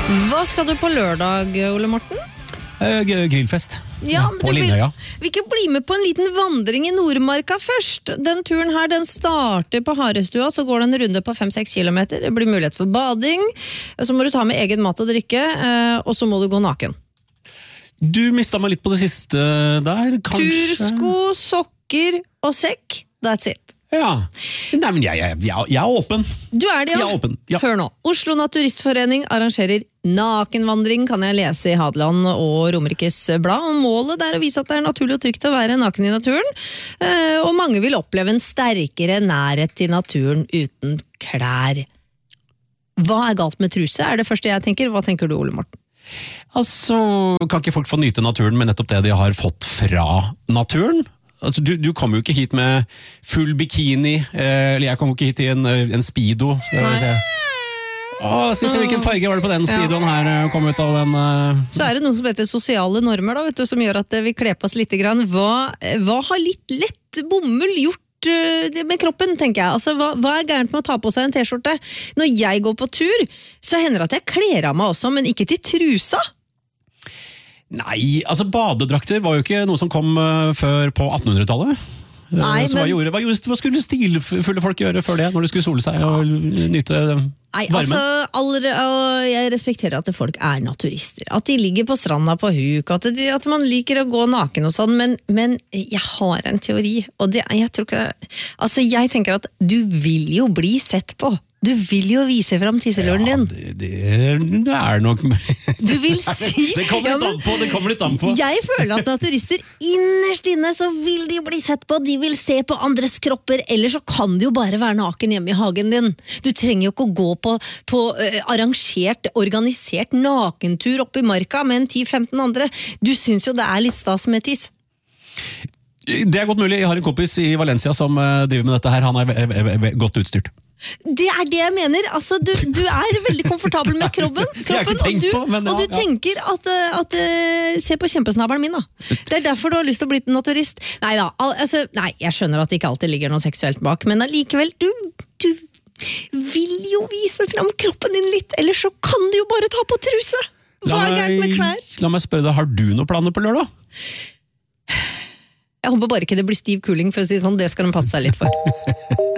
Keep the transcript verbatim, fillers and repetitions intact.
Hva skal du på lørdag, Ole Morten? Eh, grillfest. Ja, på vil, Lindøya. vil ikke bli med på en liten vandring i Nordmarka først. Den turen her, den starter på Harestua, så går det en runde på fem seks kilometer. Det blir mulighet for bading, så må du ta med egen mat og drikke, og så må du gå naken. Du mistet meg litt på det siste der, kanskje? Tursko, sokker og sekk, that's it. Ja, nei, men jeg, jeg, jeg, jeg er åpen. Du er det, ja? Jeg er åpen, ja. Hør nå. Oslo Naturistforening arrangerer nakenvandring, kan jeg lese i Hadeland og Romerikes Blad. Og målet er å vise at det er naturlig og trygt å være naken i naturen. Og mange vil oppleve en sterkere nærhet til naturen uten klær. Hva er galt med truse? Er det første jeg tenker. Hva tenker du, Ole Morten? Altså, kan ikke folk få nyte naturen med nettopp det de har fått fra naturen? Altså, du, du kommer jo ikke hit med full bikini, eh, eller jeg kommer jo ikke hit i en, en speedo. Skal vi se. Åh, skal vi se hvilken farge var det på den speedoen her, kom ut av den... Uh... Så er det noe som heter sosiale normer, da, vet du, som gjør at vi kler på oss litt grann. Hva, hva har litt lett bomull gjort med kroppen, tenker jeg? Altså, hva, hva er gærent med å ta på seg en t-skjorte? Når jeg går på tur, så hender det at jeg kler av meg også, men ikke til trusa. Nei, altså badedrakter var jo ikke noe som kom uh, før på attenhundretallet. Nei, så hva, men... gjorde, hva, gjorde, hva skulle stilfulle folk gjøre før det, når de skulle sole seg og nyte varmen? Nei, altså, aller, jeg respekterer at folk er naturister, at de ligger på stranda på huk, at, de, at man liker å gå naken og sånn, men, men jeg har en teori, og det, jeg tror ikke, altså jeg tenker at du vil jo bli sett på. Du vil jo vise frem tisseløren din. Ja, det, det, det er nok... Du vil si... Det kommer litt an på, det kommer litt an på. Jeg føler at naturister innerst inne så vil de bli sett på, de vil se på andres kropper, eller så kan du jo bare være naken hjemme i hagen din. Du trenger jo ikke å gå på, på uh, arrangert, organisert nakentur opp i marka med en ti femten andre. Du synes jo det er litt stas med tiss. Det er godt mulig. Jeg har en kompis i Valencia som uh, driver med dette her. Han er v- v- v- godt utstyrt. Det er det jeg mener, altså du, du er veldig komfortabel med kroppen, kroppen og, du, på, men, ja, og du ja. tenker at, at uh, se på kjempesnabelen min da. Det er derfor du har lyst til å bli en naturist. Nei da, al- altså, nei, jeg skjønner at det ikke alltid ligger noe seksuelt bak, men allikevel, du, du vil jo vise frem kroppen din litt, ellers så kan du jo bare ta på truse. Hva er gærent med klær? La meg spørre deg, har du noen planer på lørdag? Jeg håper bare ikke det blir stiv kuling, for å si sånn, det skal de passe seg litt for.